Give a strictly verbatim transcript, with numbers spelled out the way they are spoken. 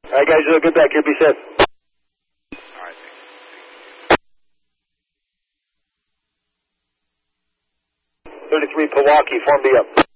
All right, guys, you're good back here. Be safe. All right. thirty-three Milwaukee, form B up.